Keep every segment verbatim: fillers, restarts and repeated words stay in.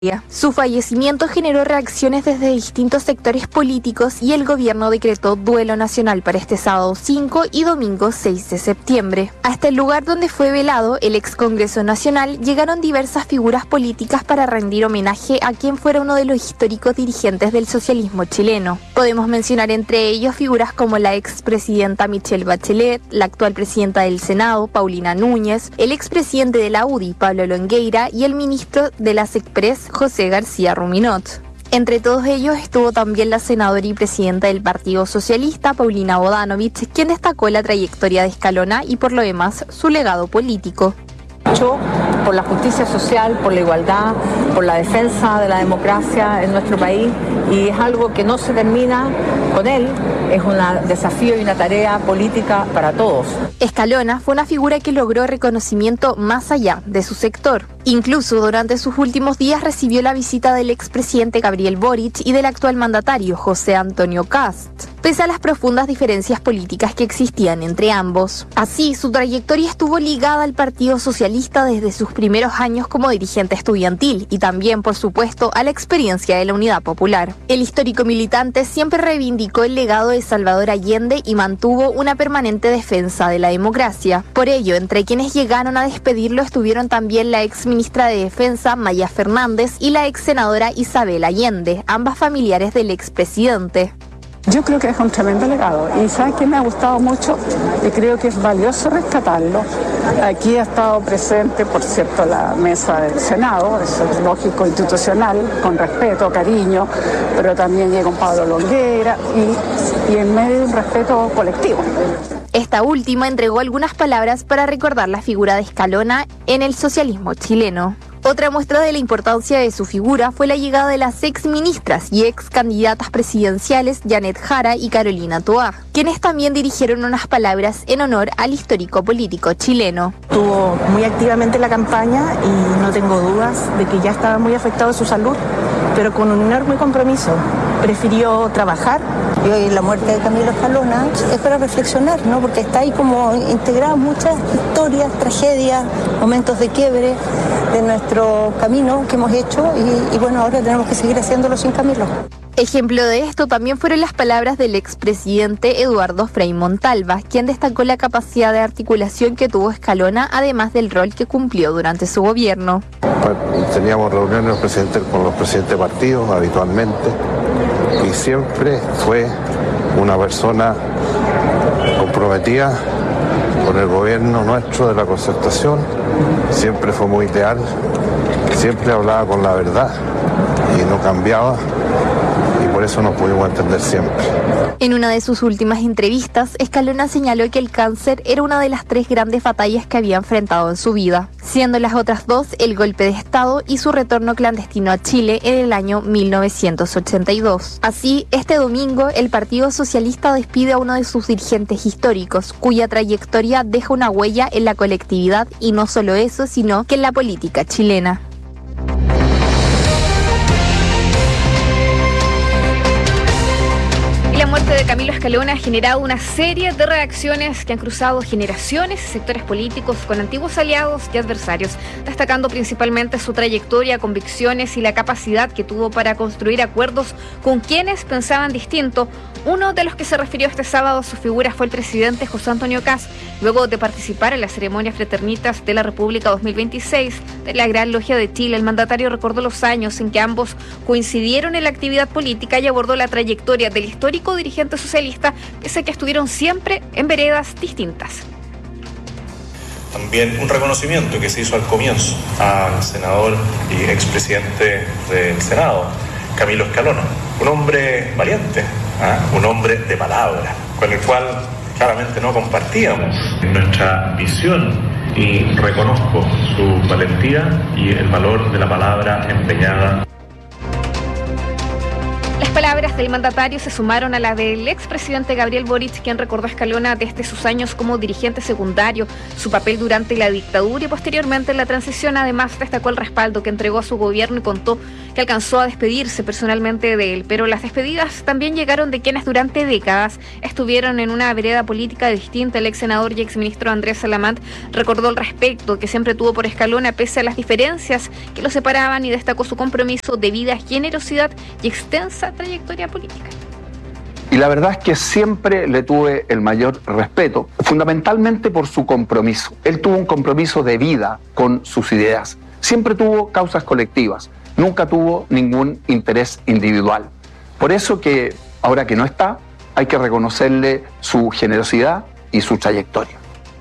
Su fallecimiento generó reacciones desde distintos sectores políticos y el gobierno decretó duelo nacional para este sábado cinco y domingo seis de septiembre. Hasta el lugar donde fue velado el ex Congreso Nacional llegaron diversas figuras políticas para rendir homenaje a quien fuera uno de los históricos dirigentes del socialismo chileno. Podemos mencionar entre ellos figuras como la expresidenta Michelle Bachelet, la actual presidenta del Senado, Paulina Núñez, el expresidente de la U D I, Pablo Longueira, y el ministro de las Express, José García Ruminot. Entre todos ellos estuvo también la senadora y presidenta del Partido Socialista, Paulina Bodanovich, quien destacó la trayectoria de Escalona y por lo demás su legado político. Por la justicia social, por la igualdad, por la defensa de la democracia en nuestro país, y es algo que no se termina con él, es un desafío y una tarea política para todos. Escalona fue una figura que logró reconocimiento más allá de su sector. Incluso durante sus últimos días recibió la visita del expresidente Gabriel Boric y del actual mandatario José Antonio Kast, pese a las profundas diferencias políticas que existían entre ambos. Así, su trayectoria estuvo ligada al Partido Socialista desde sus primeros años como dirigente estudiantil y también, por supuesto, a la experiencia de la Unidad Popular. El histórico militante siempre reivindicó el legado de Salvador Allende y mantuvo una permanente defensa de la democracia. Por ello, entre quienes llegaron a despedirlo estuvieron también la ex ministra de Defensa Maya Fernández y la ex senadora Isabel Allende, ambas familiares del expresidente. Yo creo que es un tremendo legado y ¿sabes qué me ha gustado mucho? Y creo que es valioso rescatarlo. Aquí ha estado presente, por cierto, la mesa del Senado, eso es lógico, institucional, con respeto, cariño, pero también llega un Pablo Longueira y, y en medio de un respeto colectivo. Esta última entregó algunas palabras para recordar la figura de Escalona en el socialismo chileno. Otra muestra de la importancia de su figura fue la llegada de las ex ministras y ex candidatas presidenciales Janet Jara y Carolina Toá, quienes también dirigieron unas palabras en honor al histórico político chileno. Estuvo muy activamente en la campaña y no tengo dudas de que ya estaba muy afectado su salud, pero con un enorme compromiso. Prefirió trabajar. Y hoy la muerte de Camilo Escalona es para reflexionar, ¿no? Porque está ahí como integradas muchas historias, tragedias, momentos de quiebre de nuestro camino que hemos hecho y, y bueno, ahora tenemos que seguir haciéndolo sin Camilo. Ejemplo de esto también fueron las palabras del expresidente Eduardo Frei Montalva, quien destacó la capacidad de articulación que tuvo Escalona, además del rol que cumplió durante su gobierno. Teníamos reuniones presidentes con los presidentes de partidos habitualmente y siempre fue una persona comprometida con el gobierno nuestro de la Concertación, siempre fue muy leal, siempre hablaba con la verdad y no cambiaba. Por eso nos pudimos entender siempre. En una de sus últimas entrevistas, Escalona señaló que el cáncer era una de las tres grandes batallas que había enfrentado en su vida, siendo las otras dos el golpe de Estado y su retorno clandestino a Chile en el año mil novecientos ochenta y dos. Así, este domingo, el Partido Socialista despide a uno de sus dirigentes históricos, cuya trayectoria deja una huella en la colectividad y no solo eso, sino que en la política chilena. La muerte de Camilo Escalona ha generado una serie de reacciones que han cruzado generaciones y sectores políticos con antiguos aliados y adversarios, destacando principalmente su trayectoria, convicciones y la capacidad que tuvo para construir acuerdos con quienes pensaban distinto. Uno de los que se refirió este sábado a su figura fue el presidente José Antonio Kast, luego de participar en la ceremonia Fraternitas de la República dos mil veintiséis de la Gran Logia de Chile. El mandatario recordó los años en que ambos coincidieron en la actividad política y abordó la trayectoria del histórico dirigente socialista, pese a que estuvieron siempre en veredas distintas. También un reconocimiento que se hizo al comienzo al senador y expresidente del Senado, Camilo Escalona, un hombre valiente, ¿eh? un hombre de palabra, con el cual claramente no compartíamos nuestra visión, y reconozco su valentía y el valor de la palabra empeñada. Las Palabras del mandatario se sumaron a la del expresidente Gabriel Boric, quien recordó a Escalona desde sus años como dirigente secundario, su papel durante la dictadura y posteriormente en la transición. Además, destacó el respaldo que entregó a su gobierno y contó que alcanzó a despedirse personalmente de él. Pero las despedidas también llegaron de quienes durante décadas estuvieron en una vereda política distinta. El ex senador y exministro Andrés Salamant recordó el respeto que siempre tuvo por Escalona pese a las diferencias que lo separaban y destacó su compromiso de vida, generosidad y extensa trayectoria política. Y la verdad es que siempre le tuve el mayor respeto, fundamentalmente por su compromiso. Él tuvo un compromiso de vida con sus ideas. Siempre tuvo causas colectivas, nunca tuvo ningún interés individual. Por eso que ahora que no está, hay que reconocerle su generosidad y su trayectoria.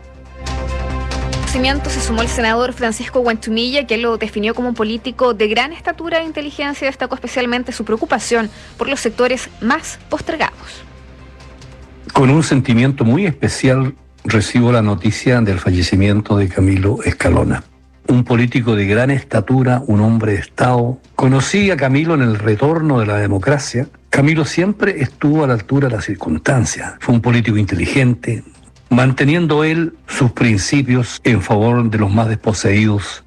Se sumó el senador Francisco Guantumilla, que lo definió como un político de gran estatura e inteligencia. Destacó especialmente su preocupación por los sectores más postergados. Con un sentimiento muy especial recibo la noticia del fallecimiento de Camilo Escalona. Un político de gran estatura, un hombre de Estado. Conocí a Camilo en el retorno de la democracia. Camilo siempre estuvo a la altura de las circunstancias. Fue un político inteligente, manteniendo él sus principios en favor de los más desposeídos.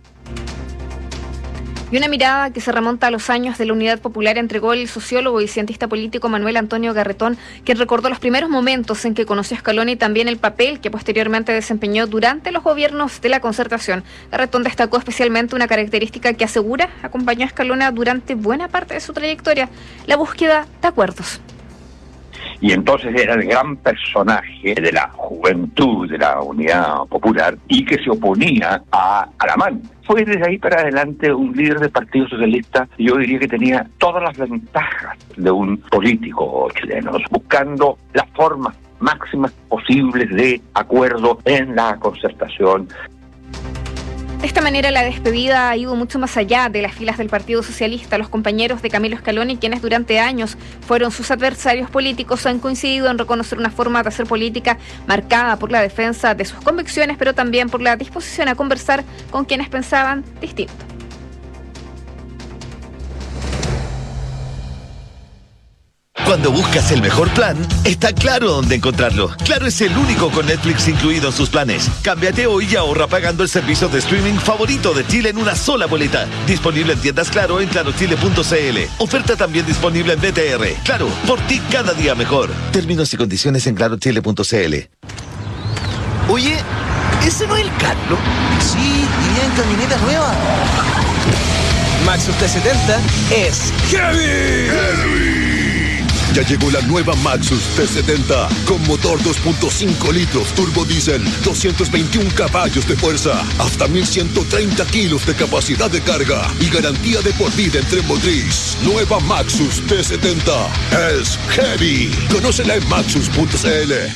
Y una mirada que se remonta a los años de la Unidad Popular entregó el sociólogo y cientista político Manuel Antonio Garretón, quien recordó los primeros momentos en que conoció a Escalona y también el papel que posteriormente desempeñó durante los gobiernos de la Concertación. Garretón destacó especialmente una característica que asegura acompañó a Escalona durante buena parte de su trayectoria: la búsqueda de acuerdos. Y entonces era el gran personaje de la juventud de la Unidad Popular y que se oponía a Alamán. Fue desde ahí para adelante un líder del Partido Socialista, y yo diría que tenía todas las ventajas de un político chileno, buscando las formas máximas posibles de acuerdo en la Concertación. De esta manera, la despedida ha ido mucho más allá de las filas del Partido Socialista. Los compañeros de Camilo Escalona, quienes durante años fueron sus adversarios políticos, han coincidido en reconocer una forma de hacer política marcada por la defensa de sus convicciones, pero también por la disposición a conversar con quienes pensaban distinto. Cuando buscas el mejor plan, está Claro dónde encontrarlo. Claro es el único con Netflix incluido en sus planes. Cámbiate hoy y ahorra pagando el servicio de streaming favorito de Chile en una sola boleta. Disponible en tiendas Claro en claro chile punto c l. Oferta también disponible en B T R. Claro, por ti cada día mejor. Términos y condiciones en claro chile punto c l. Oye, ¿ese no es el Carlos? Sí, y bien camioneta nueva. Maxus T setenta es Heavy. Heavy. Ya llegó la nueva Maxus T setenta con motor dos punto cinco litros turbo diésel, doscientos veintiún caballos de fuerza, hasta mil ciento treinta kilos de capacidad de carga y garantía de por vida en tren motriz. Nueva Maxus T setenta es Heavy. Conócela en maxus punto c l.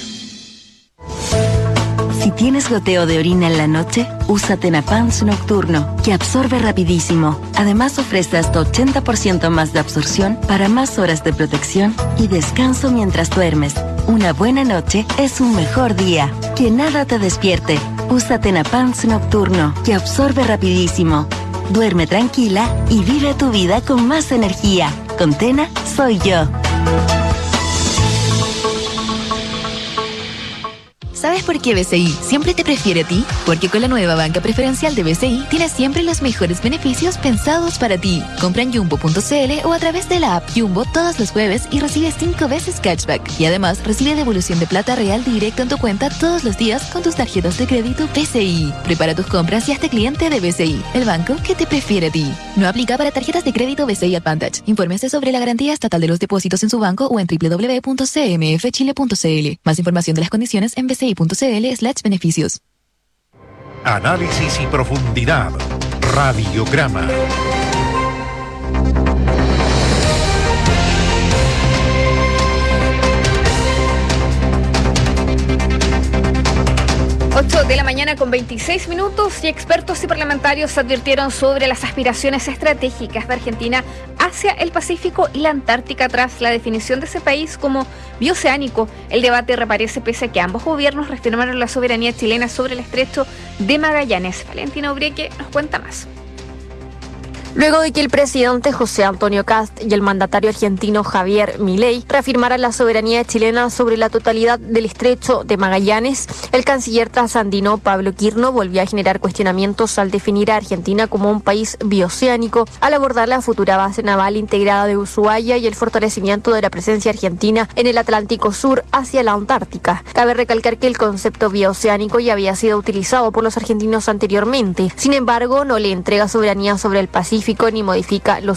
Si tienes goteo de orina en la noche, usa Tenapans Nocturno, que absorbe rapidísimo. Además, ofrece hasta ochenta por ciento más de absorción para más horas de protección y descanso mientras duermes. Una buena noche es un mejor día. Que nada te despierte. Usa Tenapans Nocturno, que absorbe rapidísimo. Duerme tranquila y vive tu vida con más energía. Con Tena, soy yo. ¿Sabes por qué B C I siempre te prefiere a ti? Porque con la nueva banca preferencial de B C I tienes siempre los mejores beneficios pensados para ti. Compra en jumbo punto c l o a través de la app Jumbo todos los jueves y recibe cinco veces cashback. Y además recibe devolución de plata real directo en tu cuenta todos los días con tus tarjetas de crédito B C I. Prepara tus compras y hazte cliente de B C I, el banco que te prefiere a ti. No aplica para tarjetas de crédito B C I Advantage. Infórmese sobre la garantía estatal de los depósitos en su banco o en doble u doble u doble u punto c m f chile punto c l. Más información de las condiciones en b c i punto c l slash beneficios. Análisis y profundidad. Radiograma. ocho de la mañana con veintiséis minutos y expertos y parlamentarios advirtieron sobre las aspiraciones estratégicas de Argentina hacia el Pacífico y la Antártica tras la definición de ese país como bioceánico. El debate reaparece pese a que ambos gobiernos reafirmaron la soberanía chilena sobre el estrecho de Magallanes. Valentina Ubrique nos cuenta más. Luego de que el presidente José Antonio Kast y el mandatario argentino Javier Milei reafirmaran la soberanía chilena sobre la totalidad del estrecho de Magallanes, el canciller trasandino Pablo Quirno volvió a generar cuestionamientos al definir a Argentina como un país bioceánico, al abordar la futura base naval integrada de Ushuaia y el fortalecimiento de la presencia argentina en el Atlántico Sur hacia la Antártica. Cabe recalcar que el concepto bioceánico ya había sido utilizado por los argentinos anteriormente. Sin embargo, no le entrega soberanía sobre el Pacífico ni modifica los